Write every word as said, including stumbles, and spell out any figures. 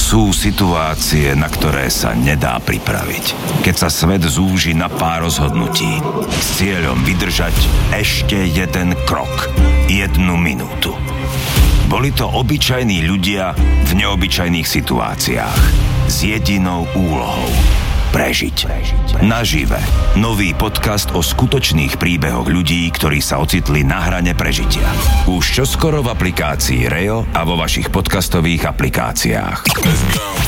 Sú situácie, na ktoré sa nedá pripraviť. Keď sa svet zúži na pár rozhodnutí s cieľom vydržať ešte jeden krok, jednu minútu. Boli to obyčajní ľudia v neobyčajných situáciách s jedinou úlohou prežiť. Nažive. Nový podcast o skutočných príbehoch ľudí, ktorí sa ocitli na hrane prežitia. Už čoskoro v aplikácii Reo a vo vašich podcastových aplikáciách.